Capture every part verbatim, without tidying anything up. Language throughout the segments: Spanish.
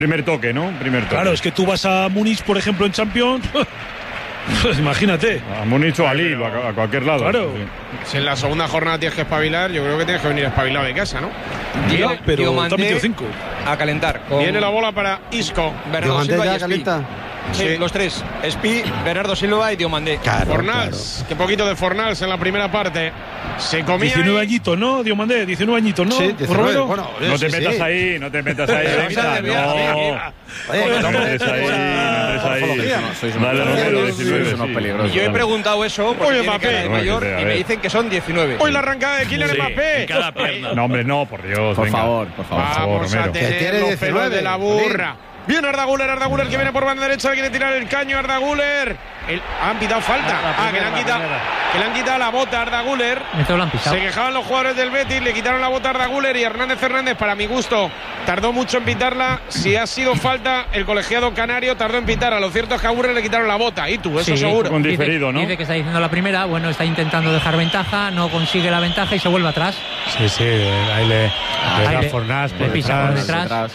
Primer toque, ¿no? Primer toque. Claro, es que tú vas a Múnich, por ejemplo, en Champions. Pues imagínate. A Múnich o a Lille, a, a cualquier lado. Claro. Sí. Si en la segunda jornada tienes que espabilar, yo creo que tienes que venir espabilado de casa, ¿no? Viene, pero te ha metido cinco. A calentar. Con... Viene la bola para Isco. Bernardo Silva y Espi. calienta. Sí, Sí. los tres. Espi, Bernardo Silva y Diomandé. Claro, Fornals, claro. qué poquito de Fornals en la primera parte. Se comía diecinueve ahí. añitos, ¿no? Diomandé, diecinueve añitos, ¿no? Sí, diecinueve. Romero? Bueno, No te sí, metas sí. ahí, no te metas ahí. Pero venga, mira, mira, no. mira. Oye, No no, entres ahí, no entres ahí. Sois unos Dale, Romero, peligrosos, diecinueve, sois unos sí. peligrosos. Y yo he preguntado eso porque Oye, tiene Mbappé. cara de mayor Oye, a y me ver. dicen que son diecinueve. Hoy la arrancada de Kylian Sí, Mbappé. en cada pierna. No, hombre, no, por Dios. Por venga. favor, por favor. Por favor, Vamos a Romero. Que tiene tener los pelos diecinueve, de la burra. Viene Arda Güler, Arda Güler que viene por banda derecha, le quiere tirar el caño Arda Güler. El, han pitado falta. La ah, que le han primera, quitado, la que le han quitado la bota a Arda Güler. Se quejaban los jugadores del Betis, le quitaron la bota a Arda Güler y Hernández Hernández, para mi gusto, tardó mucho en pitarla. Si ha sido falta, el colegiado canario tardó en pitarla. Lo cierto es que a Güler le quitaron la bota. Y tú, eso Sí, seguro. Con diferido, ¿no? Dice que está diciendo la primera, bueno, está intentando dejar ventaja, no consigue la ventaja y se vuelve atrás. Sí, sí, ahí le, le Ahí da le- Fornals le por pisa por detrás. detrás.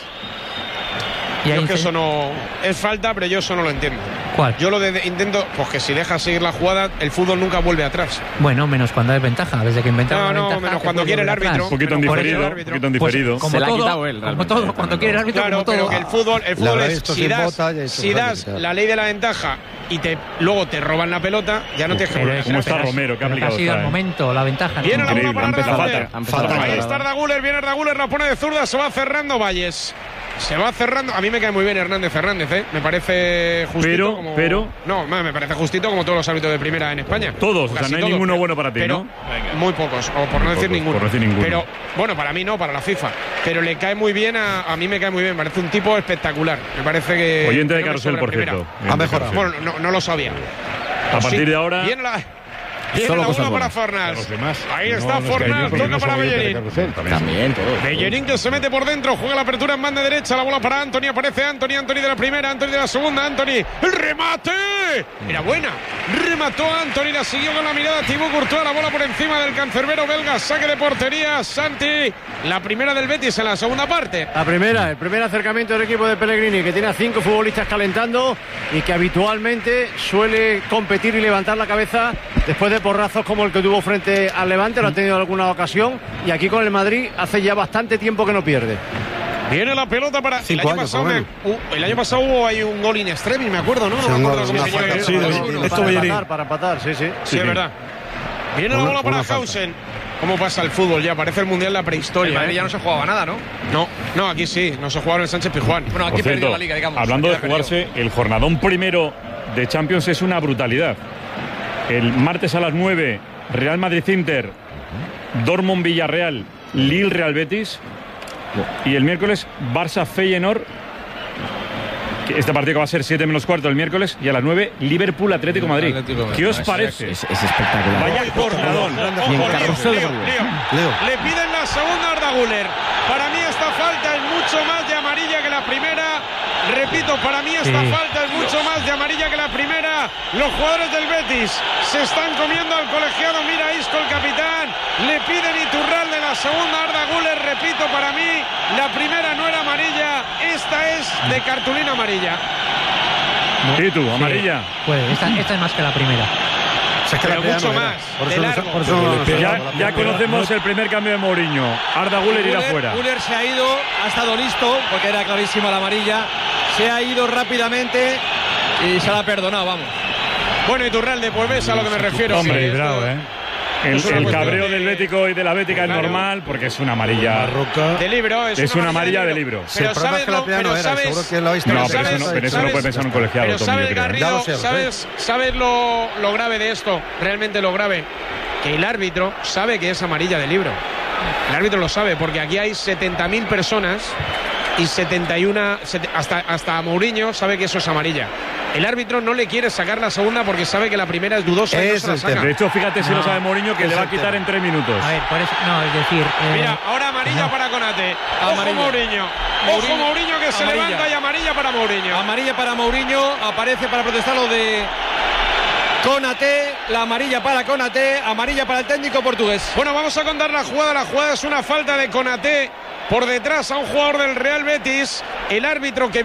Y Yo ahí es que se- eso no es falta, pero yo eso no lo entiendo. ¿Cuál? Yo lo de, de- intento, pues que si dejas seguir la jugada, el fútbol nunca vuelve atrás. Bueno, menos cuando hay ventaja. Desde que inventaron No, la no, ventaja, menos te cuando puede quiere el volver árbitro. atrás. Un poquito en Por diferido, el un árbitro. poquito en Pues, diferido. como Se la ha todo, quitado él, como realmente, todo, cuando quiere el árbitro, Claro, como todo. pero que el fútbol, el fútbol habrá es visto si sin das, bota y eso si lo das sabe, la ley de la ventaja y te luego te roban la pelota, ya no tienes que Pero volver es- ¿Cómo atrás. está pero Romero? Qué pero que aplicado ha sido está, el ¿eh? momento, la ventaja. Viene la Increíble, bola para ha Arda empezado Güler. falta, ha empezado Ahí falta. está Arda Güler, viene Arda Güler, la pone de zurda, se va cerrando Valles. Se va cerrando. A mí me cae muy bien Hernández Hernández, ¿eh? Me parece justito. Pero, como... pero- No, me parece justito como todos los árbitros de primera en España. Todos, o sea, Casi no hay todos, ninguno pero- bueno para ti, pero ¿no? Muy pocos, o por no Muy decir pocos, ninguno. por no decir ninguno. Pero, bueno, para mí no, para la FIFA. Pero le cae muy bien, a, a mí me cae muy bien. Me parece un tipo espectacular. Me parece que. Oyente de que no me Carrusel, sobra por primera. cierto. Ha Oyente de mejorado. Carrusel. Bueno, no, no lo sabía. A partir de ahora. Viene la. Viene Solo la cosas bola para buenas. Fornals. Los demás. Ahí No, está no es que Fornals, hay- porque toca no para son oyentes de Bellerín. Carrusel, también. También, todos. Bellerín que se mete por dentro, juega la apertura en banda derecha, la bola para Anthony, aparece Anthony, Anthony de la primera, Anthony de la segunda, Anthony, el remate, era buena, remató Anthony, la siguió con la mirada Thibaut Courtois, la bola por encima del cancerbero belga, saque de portería, Santi, la primera del Betis en la segunda parte. La primera, el primer acercamiento del equipo de Pellegrini, que tiene a cinco futbolistas calentando y que habitualmente suele competir y levantar la cabeza después de porrazos como el que tuvo frente al Levante, lo ha tenido en alguna ocasión, y aquí con el Madrid hace ya bastante tiempo que no pierde. Viene la pelota para Cinco el año años, pasado. por lo me- uh, el año pasado hubo ahí un gol in extremis, me acuerdo, ¿no? No Sí, me un acuerdo gol, cómo una se llama. falta. Sí, Sí, de- sí, esto para Bellerín. empatar, para empatar, sí, sí. sí, es verdad. Viene la Una- bola para una falta. Hausen. ¿Cómo pasa el fútbol ya? Parece el mundial de la El prehistoria. Madrid ¿eh? ya no se jugaba nada, ¿no? No, no, aquí sí, no se jugaron en Sánchez Pizjuán. Bueno, aquí Por perdió cierto, la liga, digamos. hablando de Aquí la perdió. jugarse, el jornadón primero de Champions es una brutalidad. El martes a las nueve, Real Madrid-Inter, Dortmund-Villarreal, Lille-Real Betis. Y el miércoles, Barça-Feyenoord. que Este partido que va a ser siete menos cuarto el miércoles. Y a las nueve, Liverpool-Atlético Madrid. Atlético de Madrid. ¿Qué os Es- parece? Es, es espectacular. Vaya jornadón. Y en Ojo, Carrusel de Leo, Madrid. Leo, Leo. Le piden la segunda a Arda Güler. Para mí esta falta es mucho más de amarilla que la primera. Repito, para mí esta Sí. falta es mucho más de amarilla que la primera. Los jugadores del Betis se están comiendo al colegiado. Mira Isco, el capitán. Le piden Iturralde la segunda a Arda Güler. Repito, para mí la primera no era amarilla. Esta es de cartulina amarilla. ¿Y tú, amarilla? Puede, esta, esta es más que la primera. O sea, es que Pero la primera mucho no era. más, Por de eso no- largo. por eso no- no- Ya, la ya primera- conocemos el primer cambio de Mourinho. Arda Güler irá Güler- fuera. Güler se ha ido, ha estado listo, porque era clarísima la amarilla. Se ha ido rápidamente y se la ha perdonado, vamos. Bueno, Iturralde, pues ves a lo que me refiero. Hombre, Sí, esto- Bravo, ¿eh? El, Es una el cuestión cabreo de- del Bético y de la Bética es Claro. normal porque es una amarilla. Roca. De libro, es, Es una amarilla de libro. Sí, Pero el problema sabes, es que la lo- primera pero no era, sabes, seguro que lo habéis pero No, tenido. pero eso no, pero eso no puede pensar un colegiado, Pero Tommy, yo sabes, creo. Ya Garrido, lo sé, lo sé. sabes, sabes lo, lo grave de esto, realmente lo grave, que el árbitro sabe que es amarilla de libro. El árbitro lo sabe, porque aquí hay setenta mil personas y setenta y uno, sete- hasta, hasta Mourinho sabe que eso es amarilla. El árbitro no le quiere sacar la segunda porque sabe que la primera es dudosa y no Es se la el saca. De hecho, fíjate si No. lo sabe Mourinho que Es le va a el quitar tema. en tres minutos. A ver, por eso, no, es decir. eh, Mira, ahora amarilla para Konate. Ojo Amarilla. Mourinho. Ojo Mourinho. Mourinho que se Amarilla. levanta y amarilla para Mourinho. Amarilla para Mourinho, aparece para protestar lo de Konate, la amarilla para Konate, amarilla para el técnico portugués. Bueno, vamos a contar la jugada. La jugada es una falta de Konate por detrás a un jugador del Real Betis. El árbitro que